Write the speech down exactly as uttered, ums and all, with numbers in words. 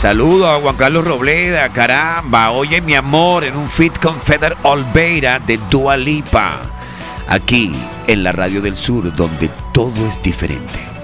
Saludo a Juan Carlos Robleda, caramba. Oye, mi amor, en un feat con Feder Olveira de Dua Lipa. Aquí, en la Radio del Sur, donde todo es diferente.